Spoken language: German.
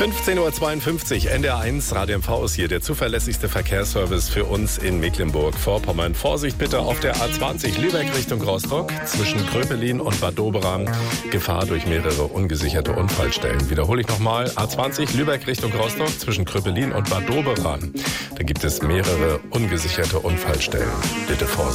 15:52 Uhr, NDR1, Radio MV ist hier der zuverlässigste Verkehrsservice für uns in Mecklenburg-Vorpommern. Vorsicht bitte auf der A20 Lübeck Richtung Rostock zwischen Kröpelin und Bad Doberan. Gefahr durch mehrere ungesicherte Unfallstellen. Wiederhole ich nochmal, A20 Lübeck Richtung Rostock zwischen Kröpelin und Bad Doberan. Da gibt es mehrere ungesicherte Unfallstellen. Bitte Vorsicht.